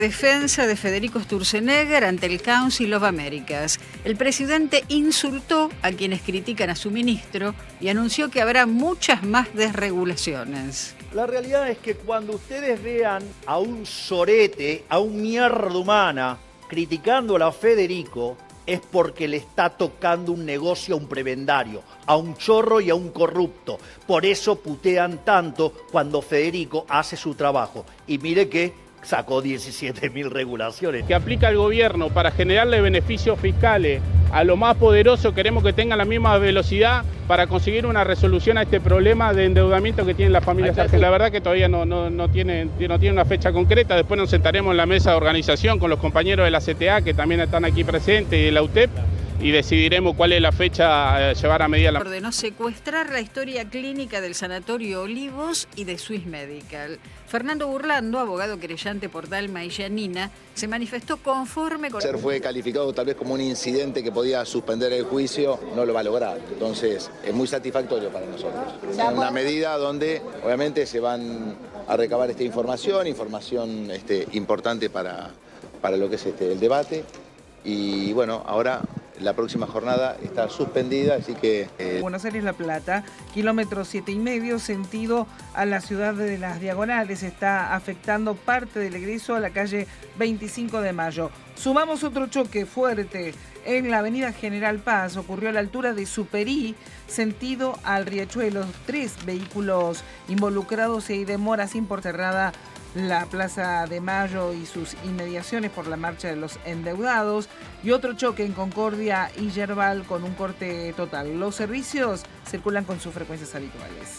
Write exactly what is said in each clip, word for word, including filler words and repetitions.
Defensa de Federico Sturzenegger ante el Council of Americas. El presidente insultó a quienes critican a su ministro y anunció que habrá muchas más desregulaciones. La realidad es que cuando ustedes vean a un sorete, a un mierda humana, criticando a Federico, es porque le está tocando un negocio a un prebendario, a un chorro y a un corrupto. Por eso putean tanto cuando Federico hace su trabajo. Y mire que sacó diecisiete mil regulaciones. Que aplica el gobierno para generarle beneficios fiscales a lo más poderoso, queremos que tengan la misma velocidad para conseguir una resolución a este problema de endeudamiento que tienen las familias argentinas. La verdad que todavía no, no, no, tiene, no tiene una fecha concreta. Después nos sentaremos en la mesa de organización con los compañeros de la C T A que también están aquí presentes y de la U T E P y decidiremos cuál es la fecha a llevar a medida. La... Ordenó secuestrar la historia clínica del Sanatorio Olivos y de Swiss Medical. Fernando Burlando, abogado querellante por Dalma y Janina, se manifestó conforme con... Ayer fue calificado tal vez como un incidente que podía suspender el juicio, no lo va a lograr. Entonces es muy satisfactorio para nosotros. En una medida donde obviamente se van a recabar esta información, información este, importante para, para lo que es este, el debate. Y bueno, ahora la próxima jornada está suspendida, así que... Eh... Buenos Aires-La Plata, kilómetro siete y medio, sentido a la ciudad de Las Diagonales, está afectando parte del egreso a la calle veinticinco de mayo. Sumamos otro choque fuerte en la avenida General Paz, ocurrió a la altura de Superí, sentido al Riachuelo. Tres vehículos involucrados y hay demora sin Porterrada, la Plaza de Mayo y sus inmediaciones por la marcha de los endeudados, y otro choque en Concordia y Yerbal con un corte total. Los servicios circulan con sus frecuencias habituales.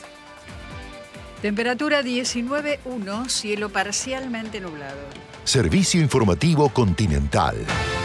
Temperatura diecinueve punto uno, cielo parcialmente nublado. Servicio informativo Continental.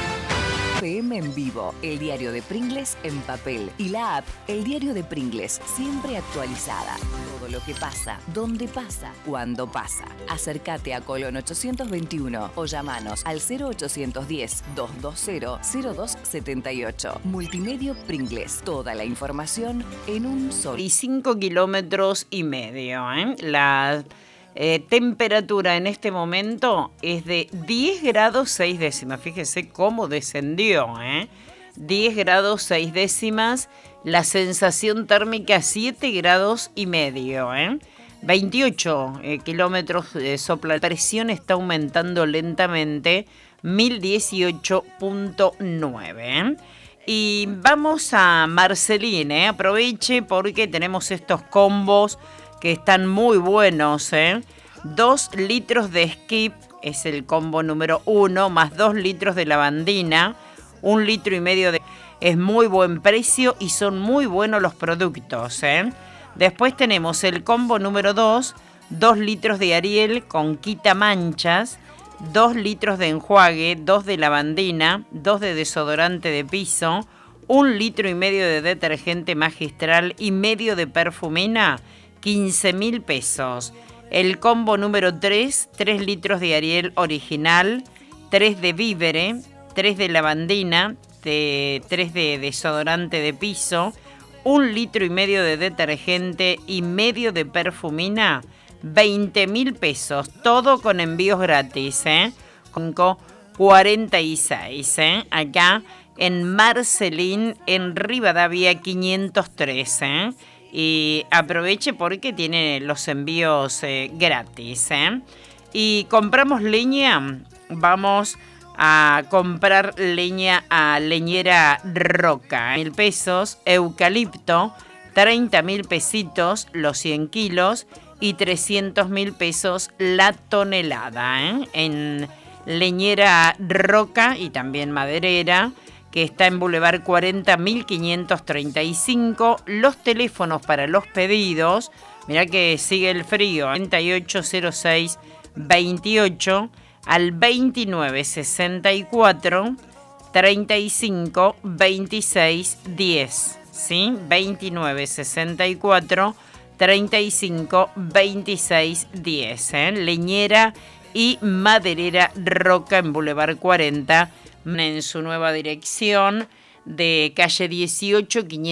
P M en vivo, el diario de Pringles en papel y la app El Diario de Pringles, siempre actualizada. Todo lo que pasa, dónde pasa, cuándo pasa. Acércate a Colón ochocientos veintiuno o llamanos al cero ochocientos diez, doscientos veinte, cero dos setenta y ocho. Multimedio Pringles, toda la información en un solo. Y cinco kilómetros y medio, ¿eh? La... Eh, temperatura en este momento es de diez grados seis décimas. Fíjese cómo descendió, ¿eh? diez grados seis décimas. La sensación térmica siete grados y medio, ¿eh? veintiocho eh, kilómetros de sopla. La presión está aumentando lentamente, mil dieciocho punto nueve. ¿eh? Y vamos a Marcelín, ¿eh? Aproveche porque tenemos estos combos que están muy buenos, ¿eh? Dos litros de Skip es el combo número uno, más dos litros de lavandina, un litro y medio de... Es muy buen precio y son muy buenos los productos, ¿eh? Después tenemos el combo número dos, dos litros de Ariel con quita manchas, dos litros de enjuague, dos de lavandina, dos de desodorante de piso, un litro y medio de detergente magistral y medio de perfumina, quince mil pesos. El combo número tres, tres litros de Ariel original, tres de Vívere, tres de lavandina, de, tres de desodorante de piso, un litro y medio de detergente y medio de perfumina, veinte mil pesos. Todo con envíos gratis, ¿eh? Con cuarenta y seis, ¿eh? Acá en Marcelín, en Rivadavia quinientos tres, ¿eh? Y aproveche porque tiene los envíos eh, gratis, ¿eh? Y compramos leña, vamos a comprar leña a Leñera Roca, mil pesos, eucalipto, treinta mil pesitos los cien kilos y trescientos mil pesos la tonelada, ¿eh? En Leñera Roca y también maderera, que está en Boulevard cuarenta mil quinientos treinta y cinco. Los teléfonos para los pedidos, mirá que sigue el frío, treinta y ocho cero seis veintiocho al veintinueve sesenta y cuatro treinta y cinco veintiséis diez, ¿sí? veintinueve sesenta y cuatro treinta y cinco veintiséis diez, ¿eh? Leñera y maderera Roca en Boulevard cuarenta, en su nueva dirección de calle dieciocho, quinientos